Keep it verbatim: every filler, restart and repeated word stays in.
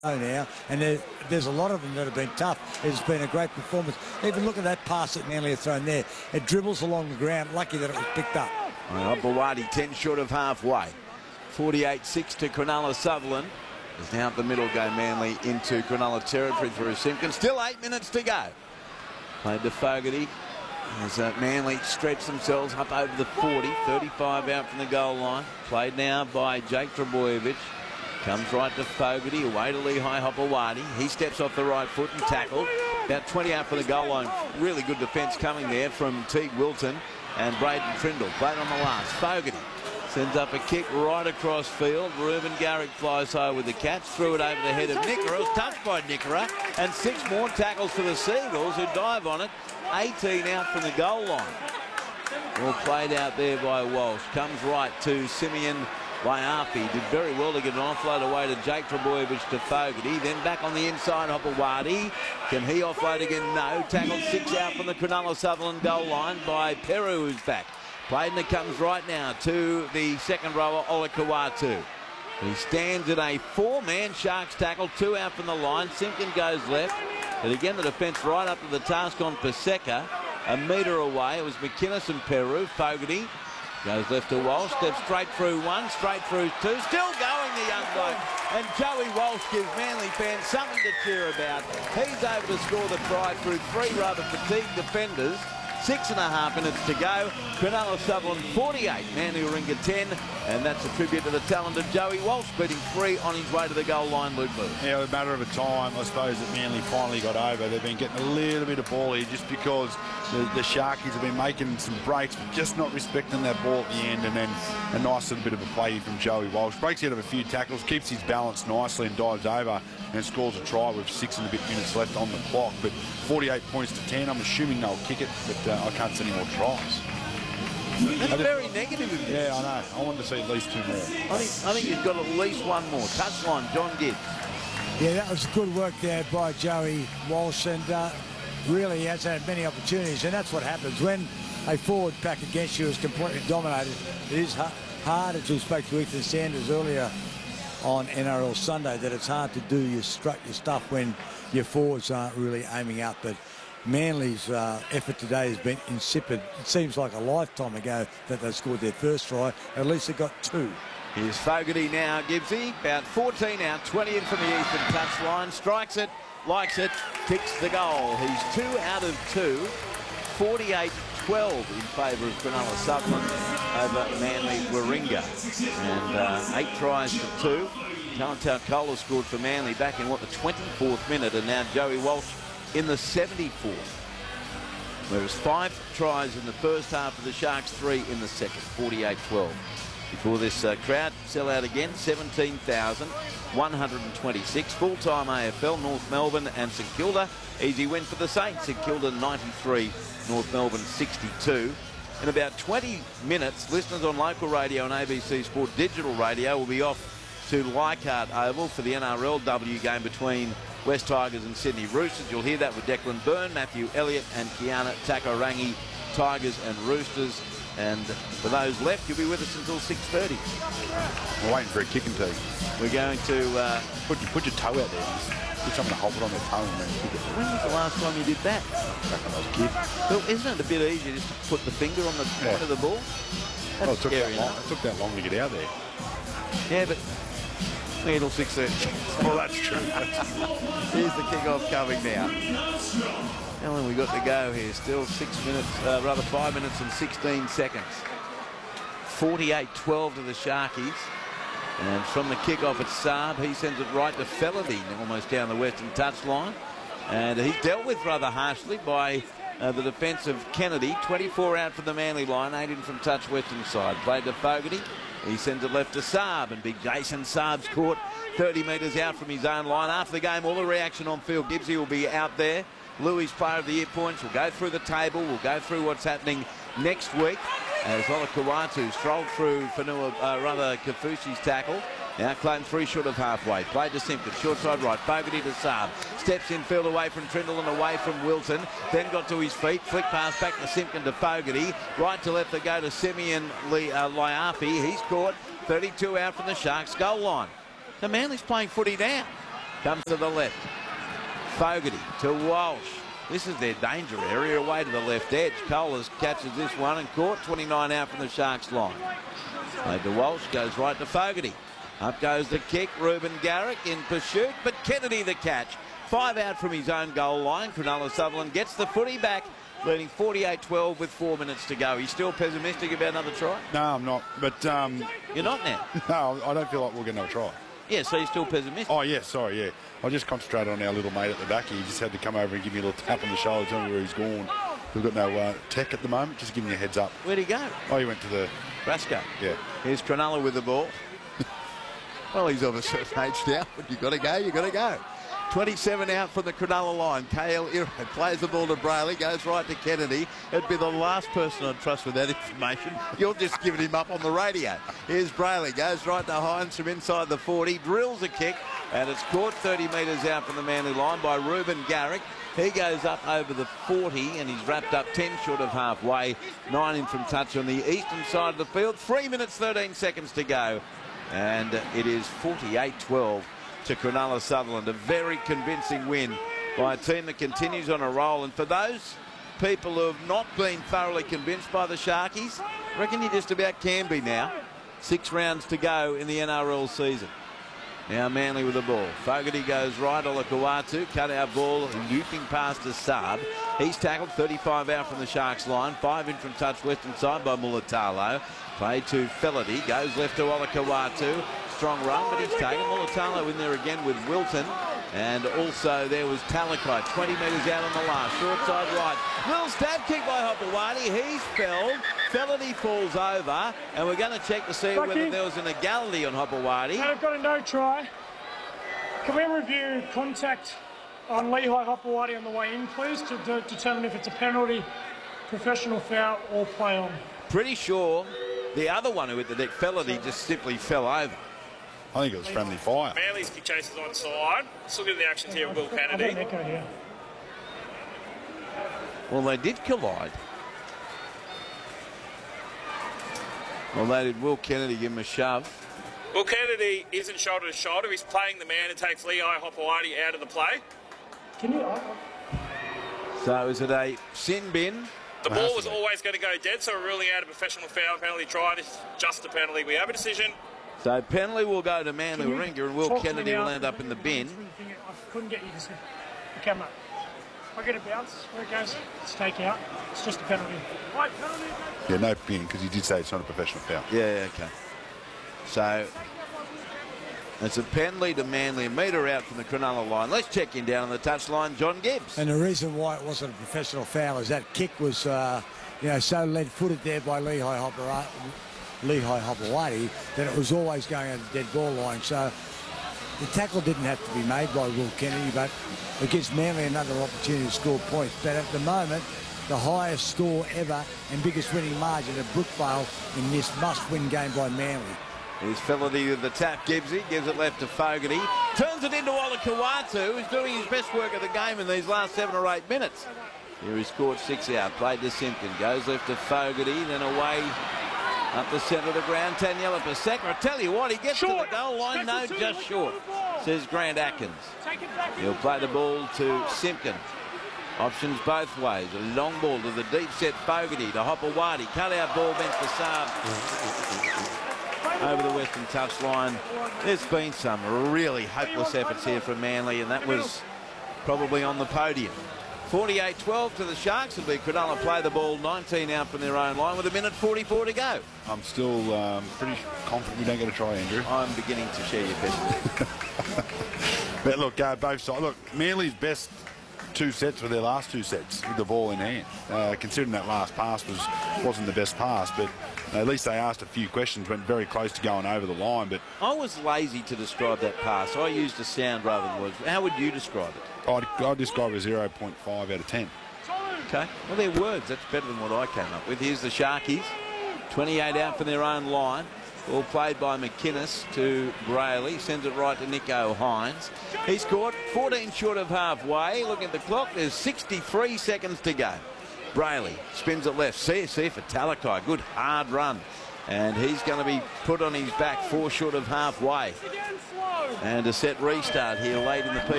now, and there, there's a lot of them that have been tough. It's been a great performance. Even look at that pass that Manly have thrown there. It dribbles along the ground. Lucky that it was picked up. Well, Bawadi ten short of halfway. forty-eight six to Cronulla Sutherland. Is now at the middle go Manly into Cronulla territory through Simpkins. Still eight minutes to go. Played to Fogarty as uh, Manly stretch themselves up over the forty. thirty-five out from the goal line. Played now by Jake Trbojevic. Comes right to Fogarty, away to Lehigh Hopewadi. He steps off the right foot and tackled. About twenty out for the goal line. Really good defence coming there from Teague Wilton and Braden Trindle. Played on the last. Fogarty sends up a kick right across field. Reuben Garrick flies high with the catch. Threw it over the head of Nickera. It was touched by Nickera. And six more tackles for the Seagulls, who dive on it. eighteen out from the goal line. All played out there by Walsh. Comes right to Simeon Laiafi. Did very well to get an offload away to Jake Trbojevic to Fogarty. Then back on the inside, Hopewadi. Can he offload again? No. Tackled six out from the Cronulla Sutherland goal line by Peru, who's back. Played, and it comes right now to the second rower, Ola Kawatu. He stands at a four-man Sharks tackle, two out from the line. Simpkin goes left. But again, the defence right up to the task on Paseka. A metre away, it was McInnes and Peru. Fogarty goes left to Walsh, steps straight through one, straight through two. Still going, the young bloke. And Joey Walsh gives Manly fans something to cheer about. He's able to score the try through three rather fatigued defenders. Six and a half minutes to go. Cronulla Sutherland forty-eight, Manly Warringah ten, and that's a tribute to the talent of Joey Walsh, beating three on his way to the goal line, Luke Booth. Yeah, a matter of a time, I suppose, that Manly finally got over. They've been getting a little bit of ball here just because the, the Sharkies have been making some breaks, but just not respecting that ball at the end, and then a nice little bit of a play from Joey Walsh. Breaks out of a few tackles, keeps his balance nicely and dives over and scores a try with six and a bit minutes left on the clock. But forty-eight points to ten. I'm assuming they'll kick it, but uh, I can't see any more tries. That's very negative of you. Yeah, I know. I want to see at least two more. I think, I think he's got at least one more. Touchline, John Gibbs. Yeah, that was good work there by Joey Walsh, and uh, really he has had many opportunities, and that's what happens when a forward pack against you is completely dominated. It is ha hard, as we spoke to Ethan Sanders earlier on N R L Sunday, that it's hard to do your strut your stuff when your forwards aren't really aiming out. But Manly's uh, effort today has been insipid. It seems like a lifetime ago that they scored their first try. At least they got two. Here's Fogarty now, Gibbsy. About fourteen out, twenty in from the eastern touchline. Strikes it, likes it, kicks the goal. He's two out of two. forty-eight twelve in favour of Cronulla Sutherland over Manly Warringah. And uh, eight tries to two. Talentau Kola scored for Manly back in, what, the twenty-fourth minute, and now Joey Walsh in the seventy-fourth. Whereas five tries in the first half of the Sharks, three in the second, forty-eight twelve. Before this uh, crowd sell out again, seventeen thousand one hundred twenty-six. Full-time A F L, North Melbourne and St Kilda. Easy win for the Saints. St Kilda ninety-three, North Melbourne sixty-two. In about twenty minutes, listeners on local radio and A B C Sport Digital Radio will be off to Leichhardt Oval for the N R L W game between West Tigers and Sydney Roosters. You'll hear that with Declan Byrne, Matthew Elliott and Kiana Takarangi, Tigers and Roosters. And for those left, you'll be with us until six thirty. We're waiting for a kicking team. We're going to... Uh, put, your, put your toe out there. Get someone to hold it on their toe and then kick it. When was the last time you did that? Back when I was a kid. Well, isn't it a bit easier just to put the finger on the point Yeah. of the ball? That's Well, it took, scary that long, enough. it took that long to get out there. Yeah, but until six thirty. Well, that's true. Here's the kick-off coming now. How long we got to go here? Still six minutes, uh, rather five minutes and sixteen seconds. forty-eight twelve to the Sharkies. And from the kick-off at Saab, he sends it right to Fellerby, almost down the western touchline. And he's dealt with rather harshly by uh, the defence of Kennedy. twenty-four out from the Manly line, eight in from touch western side. Played to Fogarty. He sends it left to Saab, and big Jason Saab's caught thirty metres out from his own line. After the game, all the reaction on field. Gibbsy will be out there. Louis Player of the Year points. We'll go through the table. We'll go through what's happening next week. As Ola Kawatu strolled through Fanua, uh, rather Kafushi's tackle. Now claimed three short of halfway. Played to Simpson, short side right. Fogarty to Saab. Steps in field away from Trindle and away from Wilson. Then got to his feet. Flick pass back to Simpson to Fogarty. Right to left they go to Simeon Lee, uh, Laiafi. He's caught. thirty-two out from the Sharks goal line. The Manly's playing footy now. Comes to the left. Fogarty to Walsh. This is their danger area, away to the left edge. Colas catches this one and caught. twenty-nine out from the Sharks line. Played to Walsh, goes right to Fogarty. Up goes the kick. Reuben Garrick in pursuit, but Kennedy the catch. Five out from his own goal line. Cronulla Sutherland gets the footy back, leading forty-eight twelve with four minutes to go. He's still pessimistic about another try? No, I'm not. But um, You're not now? No, I don't feel like we're going to try. Yeah, so you're still pessimistic? Oh, yeah, sorry, yeah. I just concentrated on our little mate at the back. He just had to come over and give me a little tap on the shoulder, tell me where he's gone. We've got no uh, tech at the moment, just giving you a heads up. Where'd he go? Oh, he went to the... Brasco. Yeah. Here's Cronulla with the ball. Well, he's of a certain age now, but you've got to go, you've got to go. twenty-seven out from the Cronulla line. K L Iro plays the ball to Brayley, goes right to Kennedy. It'd be the last person I'd trust with that information. You're just giving him up on the radio. Here's Brayley, goes right to Hines from inside the forty, drills a kick, and it's caught thirty metres out from the Manly line by Reuben Garrick. He goes up over the forty, and he's wrapped up ten short of halfway. Nine in from touch on the eastern side of the field. Three minutes, thirteen seconds to go. And it is forty-eight twelve to Cronulla Sutherland. A very convincing win by a team that continues on a roll. And for those people who have not been thoroughly convinced by the Sharkies, I reckon you just about can be now. Six rounds to go in the N R L season. Now Manly with the ball. Fogarty goes right. Olakau'atu cut out ball, looping past to Saab. He's tackled. thirty-five out from the Sharks line. Five in from touch western side by Mulatalo. Play to Felity. Goes left to Olakau'atu. Strong run, but he's taken. Mulatalo in there again with Wilton. And also there was Talakai, twenty metres out on the last. Short side right. Little stab kick by Hopewadi. He's felled. Felity falls over. And we're going to check to see Bucky, whether there was an egality on Hopewadi. I've got a no try. Can we review contact on Lehigh Hopewadi on the way in, please, to de determine if it's a penalty, professional foul, or play on? Pretty sure the other one who hit the deck, Felity, just simply fell over. I think it was friendly fire. Manly's kick chase is on side. Let's look at the actions here of Will I've got an Kennedy. echo here. Well, they did collide. Well, they did Will Kennedy give him a shove. Will Kennedy isn't shoulder to shoulder. He's playing the man and takes Lehigh Hopewadi out of the play. Can you? I, So is it a sin bin? The ball was always going to go dead, so we're ruling out a professional foul penalty try. This is just a penalty. We have a decision. So penalty will go to Manly Can you Warringah, and Will talk to me Kennedy now? will end up in the bin. I couldn't get you to see the camera. I get a bounce. Where it goes, it's take out. It's just a penalty. Right, penalty. Yeah, no bin, because he did say it's not a professional foul. Yeah, okay. So it's a penalty to Manly, a metre out from the Cronulla line. Let's check in down on the touchline, John Gibbs. And the reason why it wasn't a professional foul is that kick was, uh, you know, so lead-footed there by Lehigh Hopewadi, Lehigh Hopewadi that it was always going over the dead ball line. So the tackle didn't have to be made by Will Kennedy, but it gives Manly another opportunity to score points. But at the moment, the highest score ever and biggest winning margin at Brookvale in this must-win game by Manly. Here's Felity with the tap. Gibbsy gives it left to Fogarty. Turns it into Olakau'atu, who's doing his best work of the game in these last seven or eight minutes. Here he scored six out. Played to Simpkin. Goes left to Fogarty. Then away up the centre of the ground. Taniela Paseka. I tell you what, he gets Short. to the goal line. No, just short, says Grant Atkins. Take it back. He'll play the ball to Simpkin. Options both ways. A long ball to the deep set Fogarty to Hopewadi. Cut out ball meant for Saab. Over the western touchline. There's been some really hopeless efforts here from Manly, and that was probably on the podium. forty-eight twelve to the Sharks. It'll be Cronulla play the ball nineteen out from their own line with a minute forty-four to go. I'm still um, pretty confident we don't get a try, Andrew. I'm beginning to share your pessimism. But look, uh, both sides. Look, Manly's best two sets were their last two sets with the ball in hand. Uh, considering that last pass was, wasn't the best pass, but at least they asked a few questions, went very close to going over the line. But I was lazy to describe that pass. I used a sound rather than words. How would you describe it? I'd, I'd describe it as zero point five out of ten. Okay. Well, they're words. That's better than what I came up with. Here's the Sharkies. twenty-eight out from their own line. Ball played by McInnes to Brayley. Sends it right to Nico Hines. He scored fourteen short of halfway. Looking at the clock, there's sixty-three seconds to go. Brayley spins it left. See, see for Talakai. Good hard run. And he's going to be put on his back four short of halfway. And a set restart here late in the piece.